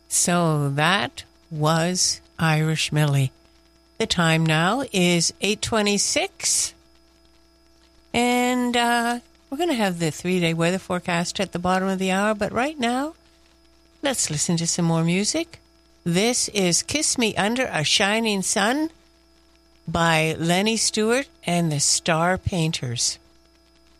So that was Irish Millie. The time now is 8:26, and we're going to have the 3-day weather forecast at the bottom of the hour, but right now, let's listen to some more music. This is Kiss Me Under a Shining Sun by Lenny Stewart and the Star Painters.